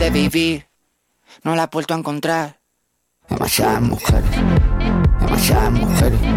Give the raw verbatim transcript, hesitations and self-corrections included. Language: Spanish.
de vivir, no la he vuelto a encontrar. Demasiadas mujeres, demasiadas mujeres.